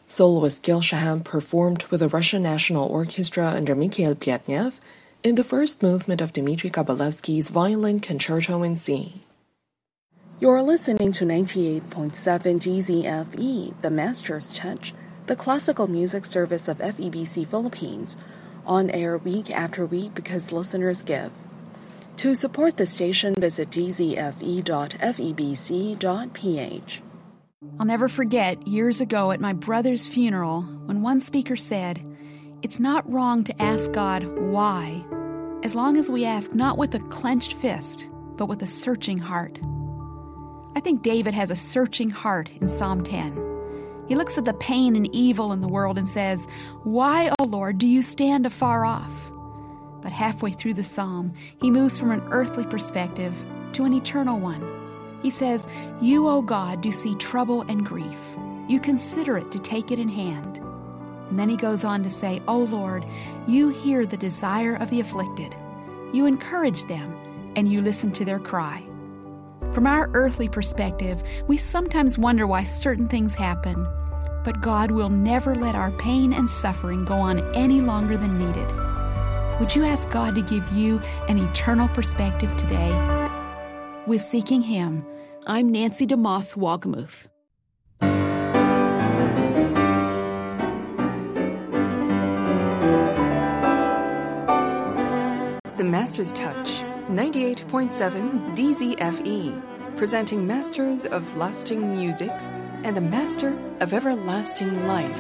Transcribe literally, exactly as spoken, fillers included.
Soloist Gil Shaham performed with the Russian National Orchestra under Mikhail Pletnev in the first movement of Dmitry Kabalevsky's Violin Concerto in C. You're listening to ninety-eight point seven D Z F E, the Master's Touch, the classical music service of F E B C Philippines, on air week after week because listeners give. To support the station, visit d z f e dot f e b c dot p h. I'll never forget years ago at my brother's funeral when one speaker said, "It's not wrong to ask God why, as long as we ask not with a clenched fist, but with a searching heart." I think David has a searching heart in Psalm ten. He looks at the pain and evil in the world and says, "Why, O Lord, do you stand afar off?" But halfway through the psalm, he moves from an earthly perspective to an eternal one. He says, "You, O God, do see trouble and grief. You consider it to take it in hand." And then he goes on to say, "O Lord, you hear the desire of the afflicted. You encourage them, and you listen to their cry." From our earthly perspective, we sometimes wonder why certain things happen, but God will never let our pain and suffering go on any longer than needed. Would you ask God to give you an eternal perspective today? With Seeking Him, I'm Nancy DeMoss Wagamuth. The Master's Touch, ninety-eight point seven D Z F E, presenting Masters of Lasting Music and the Master of Everlasting Life.